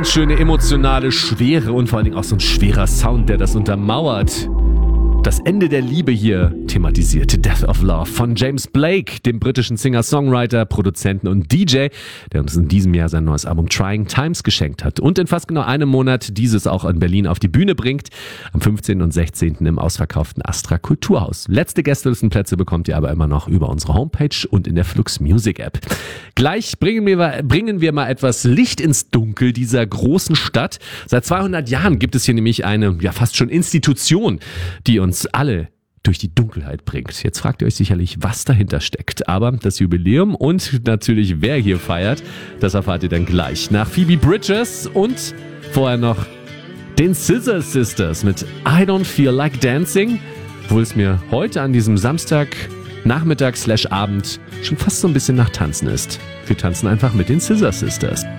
ganz schöne emotionale Schwere und vor allen Dingen auch so ein schwerer Sound, der das untermauert. Das Ende der Liebe hier thematisiert. Death of Love von James Blake, dem britischen Singer-Songwriter, Produzenten und DJ, der uns in diesem Jahr sein neues Album Trying Times geschenkt hat und in fast genau einem Monat dieses auch in Berlin auf die Bühne bringt. Am 15. und 16. im ausverkauften Astra Kulturhaus. Letzte Gästelistenplätze bekommt ihr aber immer noch über unsere Homepage und in der Flux Music App. Gleich bringen wir mal etwas Licht ins Dunkel dieser großen Stadt. Seit 200 Jahren gibt es hier nämlich eine, ja fast schon Institution, die uns alle durch die Dunkelheit bringt. Jetzt fragt ihr euch sicherlich, was dahinter steckt. Aber das Jubiläum und natürlich wer hier feiert, das erfahrt ihr dann gleich. Nach Phoebe Bridgers und vorher noch den Scissor Sisters mit I Don't Feel Like Dancing. Obwohl es mir heute an diesem Samstagnachmittag/Abend schon fast so ein bisschen nach Tanzen ist. Wir tanzen einfach mit den Scissor Sisters.